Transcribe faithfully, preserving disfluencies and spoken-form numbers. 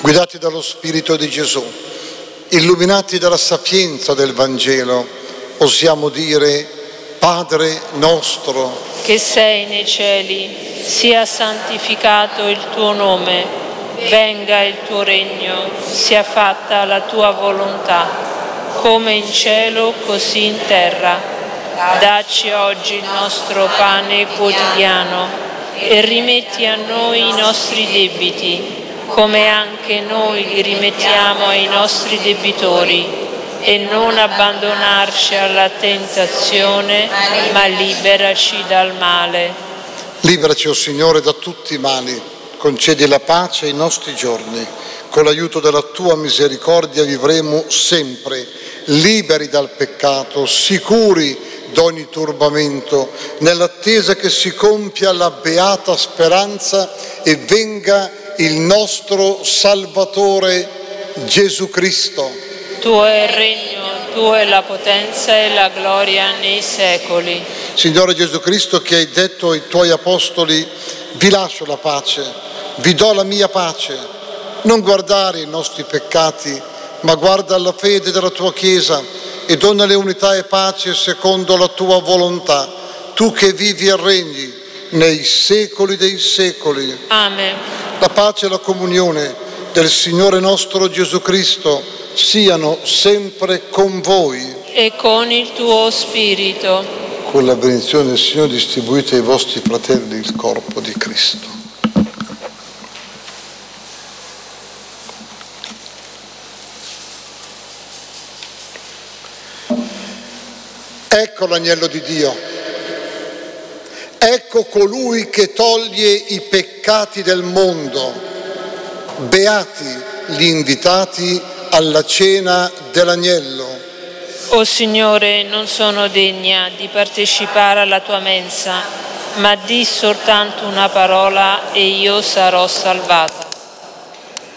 guidati dallo Spirito di Gesù, illuminati dalla sapienza del Vangelo, osiamo dire: Padre nostro, che sei nei cieli, sia santificato il tuo nome, venga il tuo regno, sia fatta la tua volontà, come in cielo così in terra. Dacci oggi il nostro pane quotidiano e rimetti a noi i nostri debiti, come anche noi li rimettiamo ai nostri debitori, e non abbandonarci alla tentazione, ma liberaci dal male. Liberaci, o Signore, da tutti i mali, concedi la pace ai nostri giorni. Con l'aiuto della tua misericordia vivremo sempre liberi dal peccato, sicuri d'ogni turbamento, nell'attesa che si compia la beata speranza e venga il nostro Salvatore Gesù Cristo. Tuo è il regno, tua è la potenza e la gloria nei secoli. Signore Gesù Cristo, che hai detto ai tuoi apostoli: vi lascio la pace, vi do la mia pace, non guardare i nostri peccati, ma guarda alla fede della tua Chiesa e donale unità e pace secondo la tua volontà, tu che vivi e regni nei secoli dei secoli. Amen. La pace e la comunione del Signore nostro Gesù Cristo siano sempre con voi. E con il tuo spirito. Con la benedizione del Signore distribuite ai vostri fratelli il corpo di Cristo. Ecco l'agnello di Dio, ecco colui che toglie i peccati del mondo. Beati gli invitati alla cena dell'agnello. O Signore, non sono degna di partecipare alla tua mensa, ma di soltanto una parola e io sarò salvato.